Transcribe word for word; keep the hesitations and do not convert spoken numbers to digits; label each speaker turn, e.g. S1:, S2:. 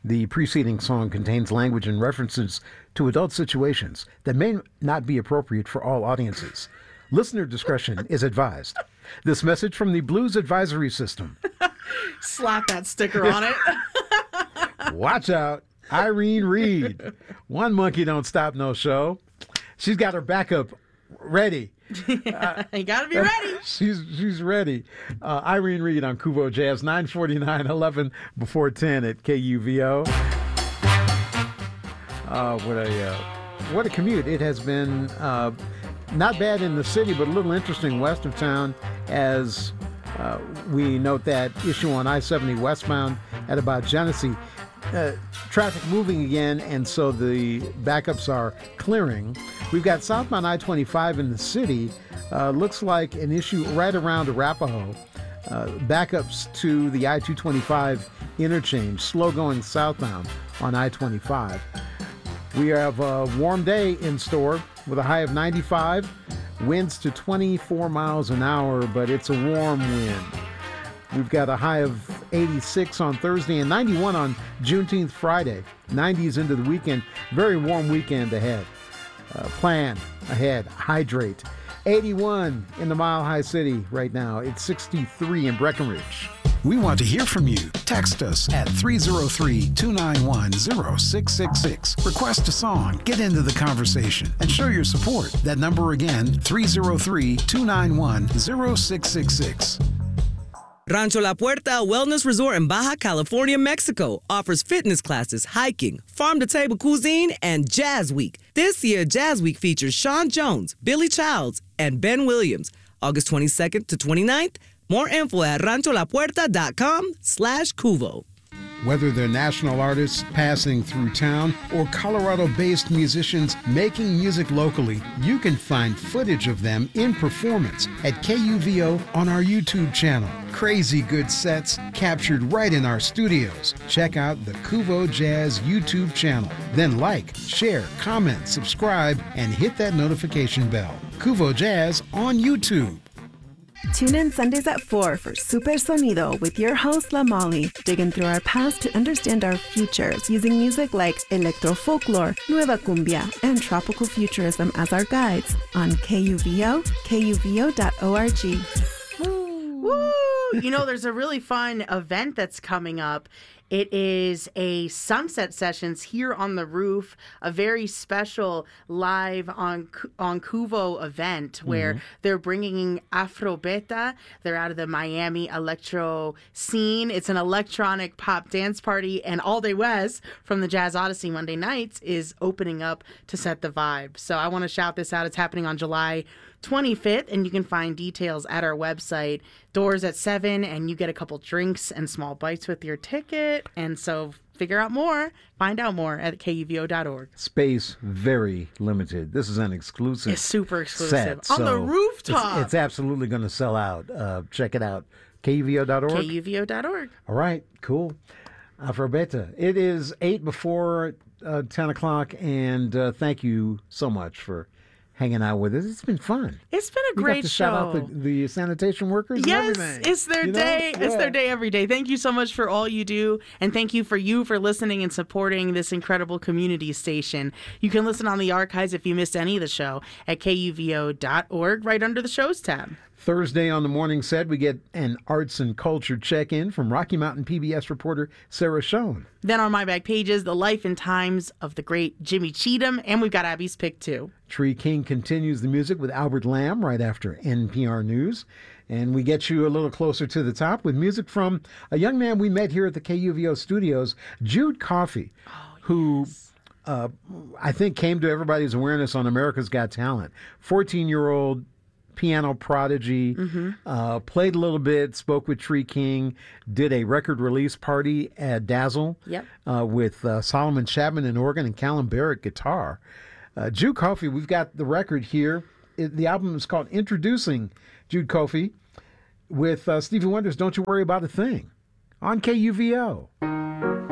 S1: The preceding song contains language and references to adult situations that may not be appropriate for all audiences. Listener discretion is advised. This message from the Blues Advisory System.
S2: Slap that sticker on it.
S1: Watch out, Irene Reed. One monkey don't stop no show. She's got her backup ready.
S2: Uh, you gotta be ready.
S1: she's she's ready. Uh, Irene Reed on Kuvo Jazz, nine forty-nine, eleven before ten at K U V O. Uh, what a uh, what a commute it has been. Uh, not bad in the city, but a little interesting west of town as uh, we note that issue on I seventy westbound at about Genesee. Uh, traffic moving again, and so the backups are clearing. We've got southbound I twenty-five in the city. Uh, looks like an issue right around Arapahoe. Uh, backups to the I two twenty-five interchange, slow going southbound on I twenty-five. We have a warm day in store with a high of ninety-five, winds to twenty-four miles an hour, but it's a warm wind. We've got a high of eighty-six on Thursday and ninety-one on Juneteenth Friday. nineties into the weekend. Very warm weekend ahead. Uh, plan ahead. Hydrate. eighty-one in the Mile High City right now. It's sixty-three in Breckenridge.
S3: We want to hear from you. Text us at three oh three, two nine one, oh six six six. Request a song, get into the conversation, and show your support. That number again, three oh three, two nine one, oh six six six.
S4: Rancho La Puerta Wellness Resort in Baja California, Mexico offers fitness classes, hiking, farm-to-table cuisine, and Jazz Week. This year, Jazz Week features Sean Jones, Billy Childs, and Ben Williams. August twenty-second to twenty-ninth. More info at rancholapuerta.com slash Cuvo.
S1: Whether they're national artists passing through town or Colorado-based musicians making music locally, you can find footage of them in performance at K U V O on our YouTube channel. Crazy good sets captured right in our studios. Check out the Kuvo Jazz YouTube channel. Then like, share, comment, subscribe, and hit that notification bell. Kuvo Jazz on YouTube.
S5: Tune in Sundays at four for Super Sonido with your host, La Molly, digging through our past to understand our futures using music like electro folklore, nueva cumbia, and tropical futurism as our guides on K U V O, K U V O dot org.
S2: Woo! Woo! You know, there's a really fun event that's coming up. It is a Sunset Sessions here on the roof, a very special live on on Kuvo event where mm-hmm. they're bringing Afro Beta. They're out of the Miami electro scene. It's an electronic pop dance party, and All Day West from the Jazz Odyssey Monday nights is opening up to set the vibe. So I want to shout this out. It's happening on July twenty-fifth, and you can find details at our website. Doors at seven, and you get a couple drinks and small bites with your ticket. And so figure out more, find out more at K U V O dot org.
S1: Space very limited. This is an exclusive
S2: It's super exclusive.
S1: Set,
S2: on
S1: so
S2: the rooftop.
S1: It's, it's absolutely going to sell out. Uh, check it out. K U V O dot org?
S2: K U V O dot org.
S1: All right, cool. Afro Beta. It is eight before uh, ten o'clock, and uh, thank you so much for hanging out with us. It's been fun.
S2: It's been a
S1: we
S2: great
S1: got to
S2: show.
S1: Shout out the, the sanitation workers
S2: yes,
S1: and everything.
S2: It's their
S1: you
S2: day.
S1: Yeah.
S2: It's their day every day. Thank you so much for all you do. And thank you for you for listening and supporting this incredible community station. You can listen on the archives if you missed any of the show at K U V O dot org right under the shows tab.
S1: Thursday on the morning set, we get an arts and culture check-in from Rocky Mountain P B S reporter Sarah Schoen.
S2: Then on my back pages, the life and times of the great Jimmy Cheatham, and we've got Abby's pick too.
S1: Tree King continues the music with Albert Lamb right after N P R News. And we get you a little closer to the top with music from a young man we met here at the K U V O studios, Jude Coffey,
S2: oh,
S1: who
S2: yes.
S1: uh, I think came to everybody's awareness on America's Got Talent. fourteen-year-old piano prodigy, mm-hmm. uh, played a little bit, spoke with Tree King, did a record release party at Dazzle
S2: yep.
S1: uh, with uh, Solomon Chapman in organ and Callum Barrett guitar. Uh, Jude Coffey, we've got the record here. It, the album is called Introducing Jude Coffey with uh, Stevie Wonder's Don't You Worry About a Thing on K U V O.